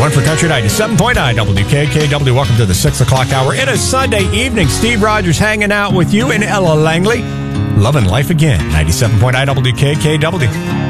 on for Country 97.9 WKKW. Welcome to the 6 o'clock hour. It is Sunday evening. Steve Rogers hanging out with you and Ella Langley. Loving life again. 97.9 WKKW.